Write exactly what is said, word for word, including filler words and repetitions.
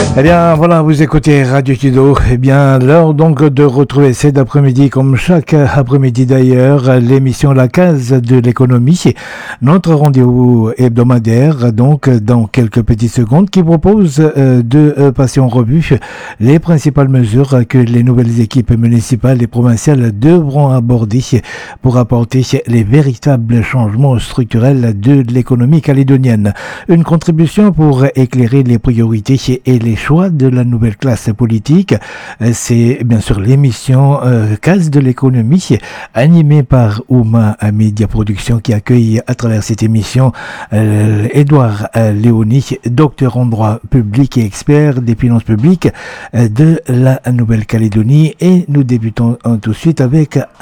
Eh bien, voilà, vous écoutez Radio Kido. Eh bien, l'heure donc de retrouver cet après-midi, comme chaque après-midi d'ailleurs, l'émission La Case de l'économie. Notre rendez-vous hebdomadaire, donc, dans quelques petites secondes, qui propose euh, de euh, passer en revue les principales mesures que les nouvelles équipes municipales et provinciales devront aborder pour apporter les véritables changements structurels de l'économie calédonienne. Une contribution pour éclairer les priorités et les choix de la nouvelle classe politique. C'est bien sûr l'émission euh, Case de l'économie, animée par Ouma Média Production, qui accueille à travers cette émission euh, Édouard euh, Léoni, docteur en droit public et expert des finances publiques euh, de la Nouvelle-Calédonie. Et nous débutons euh, tout de suite avec